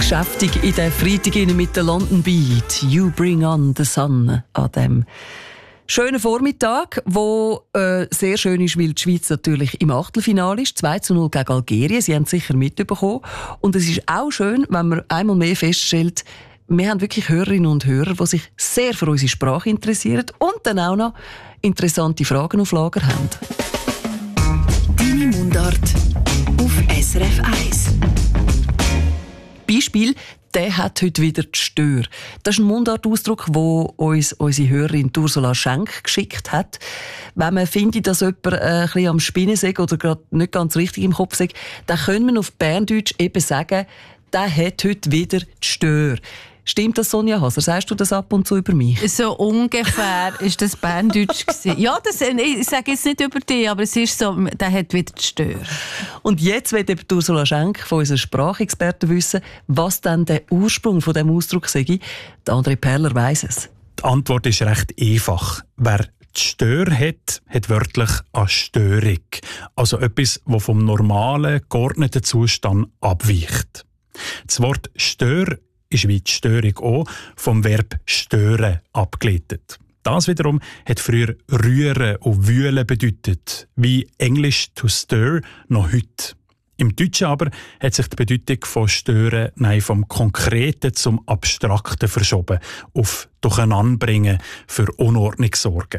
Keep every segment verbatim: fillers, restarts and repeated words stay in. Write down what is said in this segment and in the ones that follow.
geschäftig in den Freitag mit der London Beat. You bring on the sun an dem schönen Vormittag, wo äh, sehr schön ist, weil die Schweiz natürlich im Achtelfinale ist. zwei zu null gegen Algerien. Sie haben es sicher mitbekommen. Und es ist auch schön, wenn man einmal mehr feststellt, wir haben wirklich Hörerinnen und Hörer, die sich sehr für unsere Sprache interessieren und dann auch noch interessante Fragen auf Lager haben. Deine Mundart auf S R F eins. Beispiel, der hat heute wieder die Stör. Das ist ein Mundartausdruck, den uns unsere Hörerin Ursula Schenk geschickt hat. Wenn man findet, dass jemand äh, ein bisschen am Spinnen sei oder gerade nicht ganz richtig im Kopf sei, dann können wir auf Berndeutsch eben sagen, der hat heute wieder die Stör. Stimmt das, Sonja Haser? Sagst du das ab und zu über mich? So ungefähr ist das Berndeutsch gewesen. Ja, das, ich sage jetzt nicht über dich, aber es ist so, der hat wieder die Stör. Und jetzt will eben Ursula Schenk von unseren Sprachexperten wissen, was denn der Ursprung von diesem Ausdruck sei. Der André Perler weiss es. Die Antwort ist recht einfach. Wer die Stör hat, hat wörtlich eine Störung. Also etwas, das vom normalen, geordneten Zustand abweicht. Das Wort Stör ist wie die Störung auch vom Verb stören abgeleitet. Das wiederum hat früher rühren und wühlen bedeutet, wie Englisch to stir noch heute. Im Deutschen aber hat sich die Bedeutung von stören nein, vom Konkreten zum Abstrakten verschoben, auf Durcheinanderbringen für Unordnung sorgen.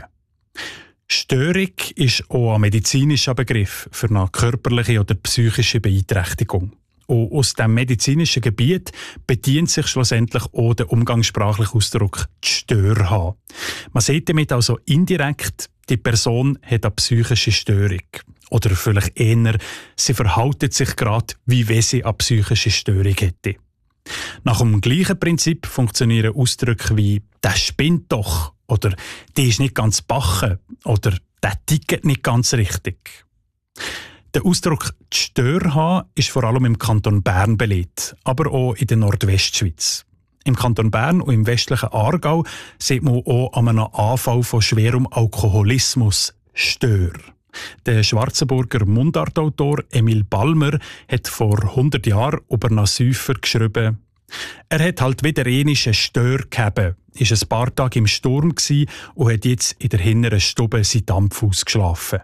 Störung ist auch ein medizinischer Begriff für eine körperliche oder psychische Beeinträchtigung. Und aus dem medizinischen Gebiet bedient sich schlussendlich auch der umgangssprachliche Ausdruck «die Stör haben». Man sieht damit also indirekt, die Person hat eine psychische Störung. Oder vielleicht eher, sie verhält sich gerade, wie wenn sie eine psychische Störung hätte. Nach dem gleichen Prinzip funktionieren Ausdrücke wie «der spinnt doch» oder «die ist nicht ganz bachen» oder «der tickt nicht ganz richtig». Der Ausdruck «die Stör haben» ist vor allem im Kanton Bern belegt, aber auch in der Nordwestschweiz. Im Kanton Bern und im westlichen Aargau sieht man auch an einem Anfall von schwerem Alkoholismus Stör. Der Schwarzenburger Mundartautor Emil Balmer hat vor hundert Jahren über einen Säufer geschrieben: «Er hat halt wieder einmal eine Stör gehabt, ist ein paar Tage im Sturm gsi und hat jetzt in der hinteren Stube seinen Dampf ausgeschlafen.»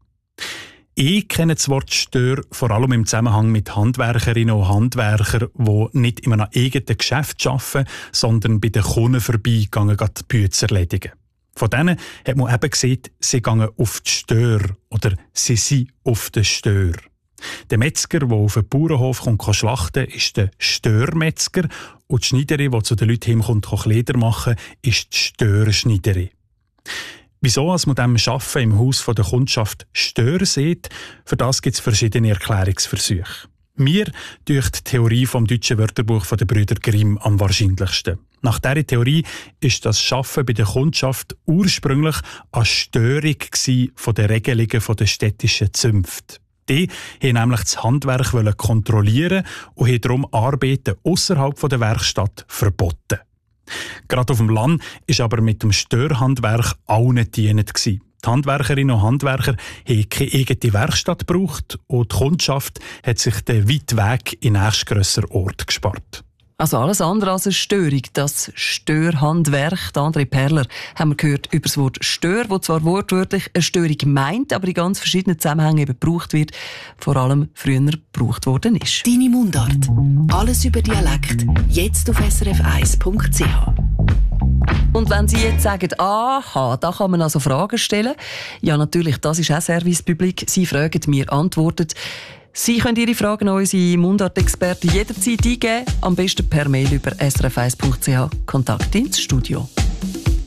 Ich kenne das Wort Stör vor allem im Zusammenhang mit Handwerkerinnen und Handwerkern, die nicht in einem eigenen Geschäft arbeiten, sondern bei den Kunden vorbeigehen, die Bütze erledigen. Von denen hat man eben gesehen, sie gehen auf die Stör oder sie sind auf den Stör. Der Metzger, der auf den Bauernhof kommt, kann schlachten, ist der Störmetzger und die Schneiderin, die zu den Leuten hinkommt, Kleider machen, ist die Störschneiderin. Wieso als man dem Arbeiten im Haus der Kundschaft Stör sieht, für das gibt es verschiedene Erklärungsversuche. Mir dünkt die Theorie vom deutschen Wörterbuch der Brüder Grimm am wahrscheinlichsten. Nach dieser Theorie ist das Arbeiten bei der Kundschaft ursprünglich eine Störung von den Regelungen der städtischen Zünfte. Die wollten nämlich das Handwerk kontrollieren und haben darum Arbeiten ausserhalb der Werkstatt verboten. Gerade auf dem Land ist aber mit dem Störhandwerk auch nicht dienend gewesen. Die Handwerkerinnen und Handwerker haben keine eigene Werkstatt gebraucht und die Kundschaft hat sich den weiten Weg in nächstgrösseren Ort gespart. Also alles andere als eine Störung, das Störhandwerk. André Perler haben wir gehört über das Wort Stör, das zwar wortwörtlich eine Störung meint, aber in ganz verschiedenen Zusammenhängen eben gebraucht wird, vor allem früher gebraucht worden ist. Deine Mundart. Alles über Dialekt. Jetzt auf s r f eins punkt c h. Und wenn Sie jetzt sagen, aha, da kann man also Fragen stellen, ja natürlich, das ist auch Service Public. Sie fragen, wir antworten. Sie können Ihre Fragen an unsere Mundart-Experten jederzeit eingeben, am besten per Mail über s r f eins punkt c h. Kontakt ins Studio.